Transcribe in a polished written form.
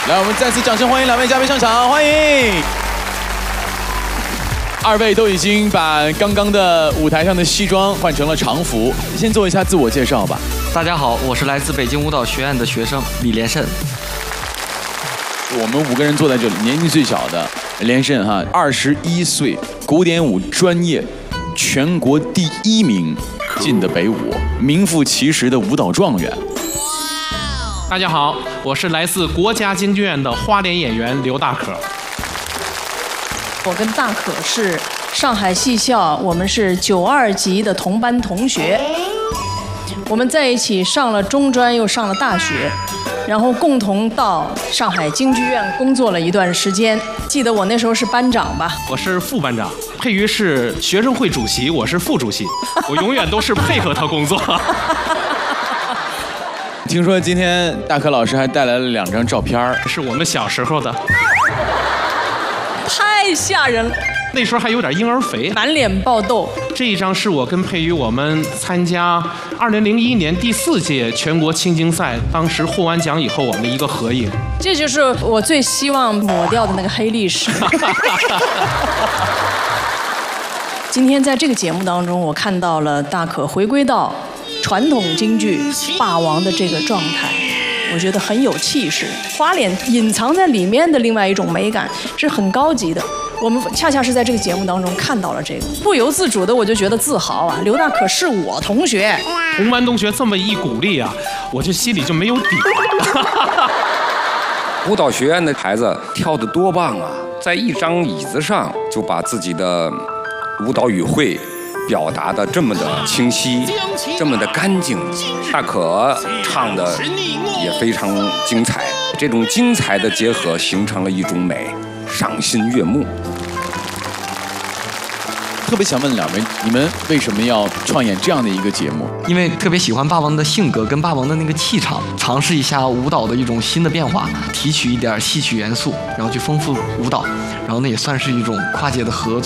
来，我们再次掌声欢迎两位嘉宾上场，欢迎！二位都已经把刚刚的舞台上的西装换成了常服，先做一下自我介绍吧。 大家好，我是来自北京舞蹈学院的学生李连胜。 我们5个人坐在这里，年纪最小的连胜哈，21岁，古典舞专业，全国第1名进的北舞，名副其实的舞蹈状元。 大家好，我是来自国家京剧院的花脸演员刘大可。 我跟大可是上海戏校，我们是92级的同班同学。我们在一起上了中专，又上了大学，然后共同到上海京剧院工作了一段时间。记得我那时候是班长吧？ 我是副班长，佩瑜是学生会主席，我是副主席，我永远都是配合他工作。 听说今天大可老师还带来了2张照片， 是我们小时候的， 太吓人了， 那时候还有点婴儿肥， 满脸爆痘。 这一张是我跟佩瑜我们参加2001年第4届全国青京赛，当时获完奖以后我们的一个合影。 这就是我最希望抹掉的那个黑历史。今天在这个节目当中，我看到了大可回归到传统京剧霸王的这个状态，我觉得很有气势。花脸隐藏在里面的另外一种美感是很高级的。我们恰恰是在这个节目当中看到了这个，不由自主的我就觉得自豪啊！刘大可是我同学， 同班同学这么一鼓励啊，我就心里就没有底。 舞蹈学院的孩子跳得多棒啊，在一张椅子上就把自己的舞蹈语汇表达的这么的清晰，这么的干净。大可唱的也非常精彩，这种精彩的结合形成了一种美，赏心悦目。 特别想问2位，你们为什么要创演这样的一个节目？ 因为特别喜欢霸王的性格跟霸王的那个气场，尝试一下舞蹈的一种新的变化，提取一点戏曲元素，然后去丰富舞蹈，然后那也算是一种跨界的合作。